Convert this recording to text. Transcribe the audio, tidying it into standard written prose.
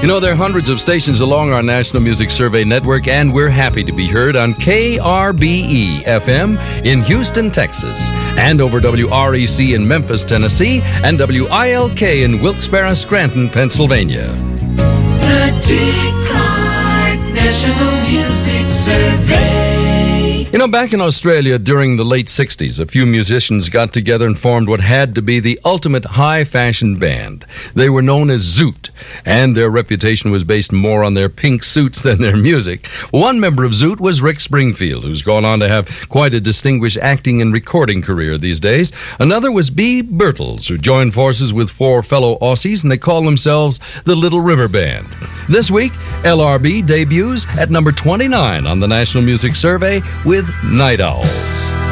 There are hundreds of stations along our National Music Survey network, and we're happy to be heard on KRBE FM in Houston, Texas, and over WREC in Memphis, Tennessee, and WILK in Wilkes-Barre, Scranton, Pennsylvania. The Dick Clark National Music Survey. Back in Australia during the late 60s, a few musicians got together and formed what had to be the ultimate high-fashion band. They were known as Zoot, and their reputation was based more on their pink suits than their music. One member of Zoot was Rick Springfield, who's gone on to have quite a distinguished acting and recording career these days. Another was Bea Birtles, who joined forces with four fellow Aussies, and they call themselves the Little River Band. This week, LRB debuts at number 29 on the National Music Survey with Night Owls.